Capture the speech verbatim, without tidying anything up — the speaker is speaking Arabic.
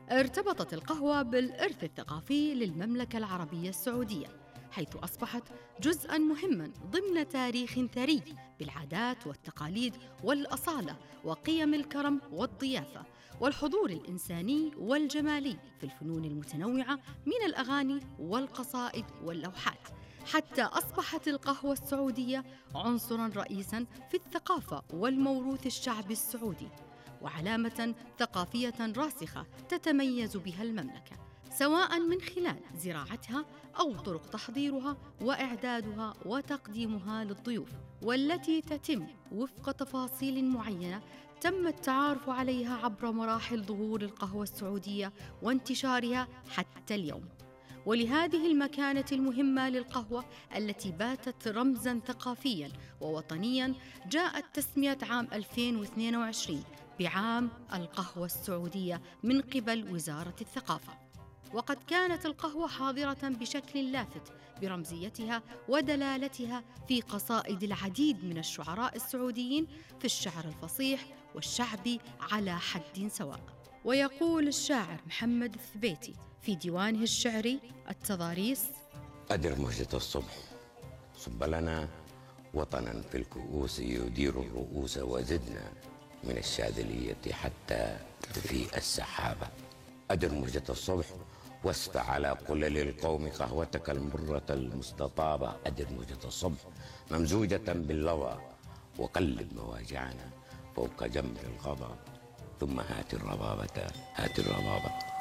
ارتبطت القهوة بالإرث الثقافي للمملكة العربية السعودية، حيث أصبحت جزءاً مهماً ضمن تاريخ ثري بالعادات والتقاليد والأصالة وقيم الكرم والضيافة والحضور الإنساني والجمالي في الفنون المتنوعة من الأغاني والقصائد واللوحات، حتى أصبحت القهوة السعودية عنصراً رئيساً في الثقافة والموروث الشعبي السعودي، وعلامة ثقافية راسخة تتميز بها المملكة، سواء من خلال زراعتها أو طرق تحضيرها وإعدادها وتقديمها للضيوف، والتي تتم وفق تفاصيل معينة تم التعارف عليها عبر مراحل ظهور القهوة السعودية وانتشارها حتى اليوم. ولهذه المكانة المهمة للقهوة التي باتت رمزاً ثقافياً ووطنياً جاءت تسمية عام ألفين واثنين وعشرين بعام القهوة السعودية من قبل وزارة الثقافة. وقد كانت القهوة حاضرة بشكل لافت برمزيتها ودلالتها في قصائد العديد من الشعراء السعوديين في الشعر الفصيح والشعبي على حد سواء. ويقول الشاعر محمد الثبيتي في ديوانه الشعري التضاريس: أدر مهجة الصبح صب لنا وطنا في الكؤوس يدير الرؤوس، وزدنا من الشاذلية حتى تفيء السحابة. أدر مهجة الصبح واسف على قلل القوم قهوتك المرة المستطابة. أدر مهجة الصبح ممزوجة باللظى وقلب مواجعنا فوق جمر الغضب، ثم هات الربابة هات الربابة.